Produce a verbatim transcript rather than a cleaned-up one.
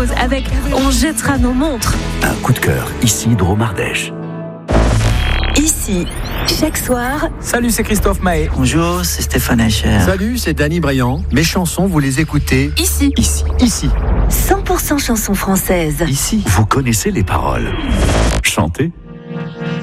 pause avec On jettera nos montres. Un coup de cœur, ici Drôme-Ardèche. Ici, chaque soir. Salut, c'est Christophe Mahé. Bonjour, c'est Stéphane Echer. Salut, c'est Danny Briand. Mes chansons, vous les écoutez Ici. Ici. Ici. cent pour cent chansons françaises. Ici. Vous connaissez les paroles. Chantez.